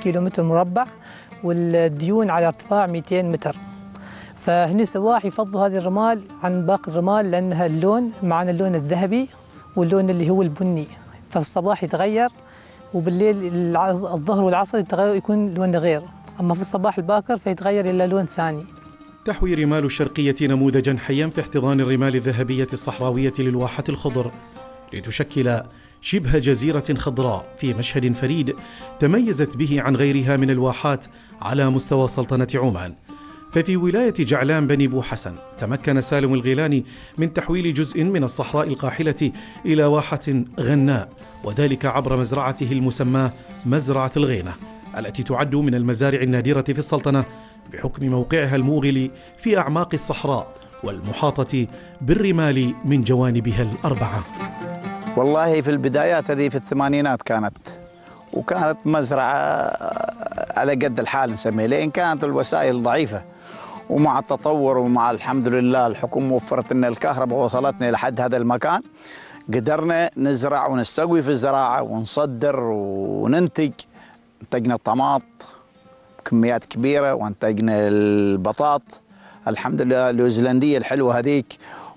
كيلومتر مربع، والديون على ارتفاع 200 متر. فهني السواح يفضلوا هذه الرمال عن باقي الرمال لأنها اللون معنا اللون الذهبي واللون اللي هو البني، فالصباح يتغير وبالليل الظهر والعصر يكون لون غير، أما في الصباح الباكر فيتغير إلى لون ثاني. تحوي رمال الشرقية نموذجا حيا في احتضان الرمال الذهبية الصحراوية للواحة الخضر لتشكل شبه جزيرة خضراء في مشهد فريد تميزت به عن غيرها من الواحات على مستوى سلطنة عمان. ففي ولاية جعلان بني بوحسن تمكن سالم الغيلاني من تحويل جزء من الصحراء القاحلة إلى واحة غناء، وذلك عبر مزرعته المسماة مزرعة الغينة، التي تعد من المزارع النادرة في السلطنة بحكم موقعها الموغل في أعماق الصحراء والمحاطة بالرمال من جوانبها الأربعة. والله في البدايات هذه في الثمانينات وكانت مزرعة على قد الحال نسميها، لأن كانت الوسائل ضعيفة، ومع التطور ومع الحمد لله الحكومة وفرت لنا الكهرباء ووصلتنا لحد هذا المكان، قدرنا نزرع ونستقوي في الزراعة ونصدر وننتج. انتجنا الطماط بكميات كبيرة، وانتجنا البطاط الحمد لله النيوزيلندية الحلوة هذيك،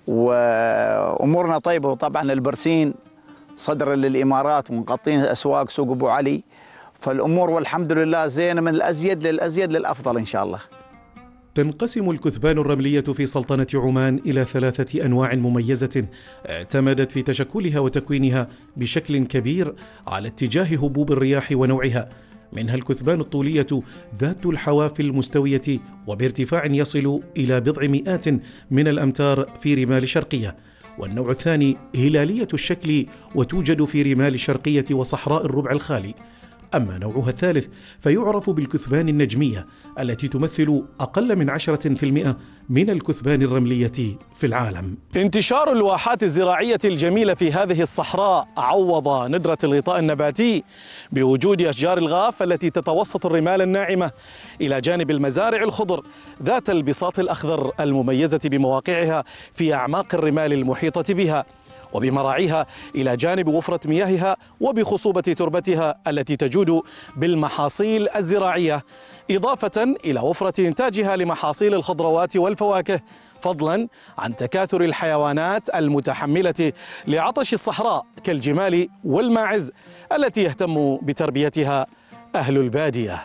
وأمورنا طيبة. وطبعا البرسين صدر للإمارات ومغطين أسواق سوق أبو علي، فالأمور والحمد لله زينة من الأزيد للأزيد للأفضل إن شاء الله. تنقسم الكثبان الرملية في سلطنة عمان إلى 3 أنواع مميزة اعتمدت في تشكلها وتكوينها بشكل كبير على اتجاه هبوب الرياح ونوعها، منها الكثبان الطولية ذات الحواف المستوية وبارتفاع يصل إلى بضع مئات من الأمتار في رمال شرقية، والنوع الثاني هلالية الشكل وتوجد في رمال شرقية وصحراء الربع الخالي. أما نوعها الثالث فيعرف بالكثبان النجمية التي تمثل أقل من 10% من الكثبان الرملية في العالم. انتشار الواحات الزراعية الجميلة في هذه الصحراء عوض ندرة الغطاء النباتي بوجود أشجار الغاف التي تتوسط الرمال الناعمة إلى جانب المزارع الخضر ذات البساط الأخضر المميزة بمواقعها في أعماق الرمال المحيطة بها، وبمراعيها إلى جانب وفرة مياهها وبخصوبة تربتها التي تجود بالمحاصيل الزراعية، إضافة إلى وفرة إنتاجها لمحاصيل الخضروات والفواكه، فضلا عن تكاثر الحيوانات المتحملة لعطش الصحراء كالجمال والماعز التي يهتم بتربيتها أهل البادية.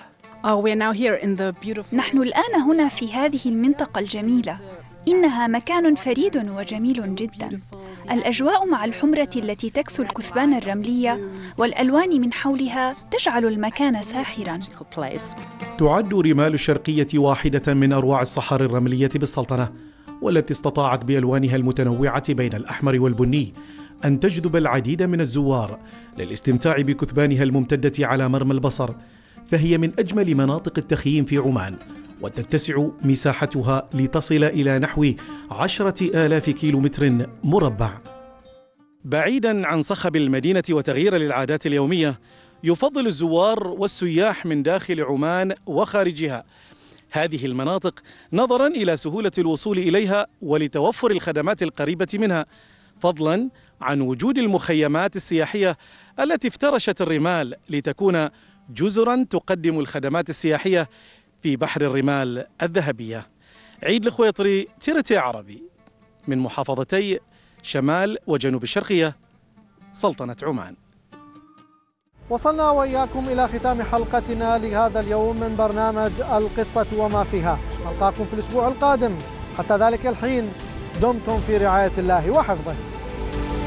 نحن الآن هنا في هذه المنطقة الجميلة، إنها مكان فريد وجميل جدا. الأجواء مع الحمرة التي تكسو الكثبان الرملية والألوان من حولها تجعل المكان ساحرا. تعد رمال الشرقية واحدة من أروع الصحاري الرملية بالسلطنة، والتي استطاعت بألوانها المتنوعة بين الأحمر والبني أن تجذب العديد من الزوار للاستمتاع بكثبانها الممتدة على مرمى البصر، فهي من أجمل مناطق التخييم في عمان، وتتسع مساحتها لتصل إلى نحو 10,000 كيلومتر مربع. بعيداً عن صخب المدينة وتغيير للعادات اليومية، يفضل الزوار والسياح من داخل عمان وخارجها هذه المناطق نظراً إلى سهولة الوصول إليها ولتوفر الخدمات القريبة منها، فضلاً عن وجود المخيمات السياحية التي افترشت الرمال لتكون جزراً تقدم الخدمات السياحية في بحر الرمال الذهبية. عيد الخويطري، تيرتي عربي، من محافظتي شمال وجنوب الشرقية، سلطنة عمان. وصلنا وإياكم إلى ختام حلقتنا لهذا اليوم من برنامج القصة وما فيها. نلقاكم في الأسبوع القادم، حتى ذلك الحين دمتم في رعاية الله وحفظه.